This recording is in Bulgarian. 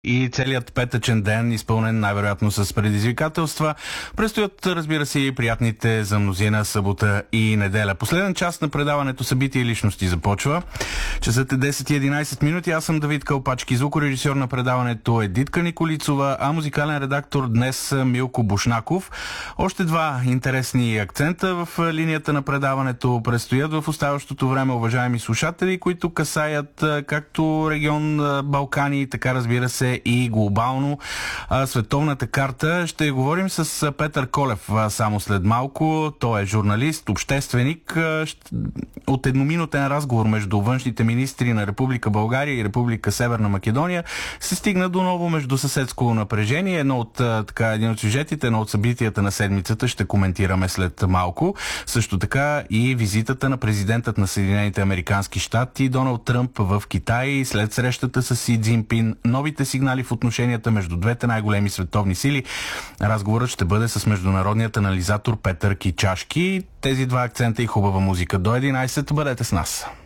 И целият петъчен ден, изпълнен най-вероятно с предизвикателства. Предстоят, разбира се, и приятните за мнозина събота и неделя. Последен част на предаването "Събития и личности" започва. Часът е 10:11 минути. Аз съм Давид Кълпачки, звукорежисьор на предаването е Дитка Николицова, а музикален редактор днес Милко Бушнаков. Още два интересни акцента в линията на предаването предстоят в оставащото време, уважаеми слушатели, които касаят както регион Балкани, така, разбира се, и глобално световната карта. Ще говорим с Петър Колев само след малко. Той е журналист, общественик. От едноминутен разговор между външните министри на Република България и Република Северна Македония се стигна до ново междусъседско напрежение. Един от сюжетите, едно от събитията на седмицата ще коментираме след малко. Също така и визитата на президентът на Съединените американски щати Доналд Тръмп в Китай след срещата с Си Цзинпин, новите сигнали в отношенията между двете най-големи световни сили. Разговорът ще бъде с международният анализатор Петър Кичашки. Тези два акцента и хубава музика до 11. Бъдете с нас.